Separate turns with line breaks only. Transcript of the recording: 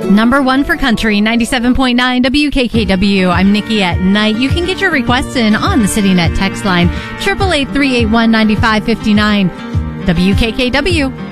Number one for country, 97.9 WKKW. I'm Nikki at Night. You can get your requests in on the CityNet text line, 888-381-9559. WKKW.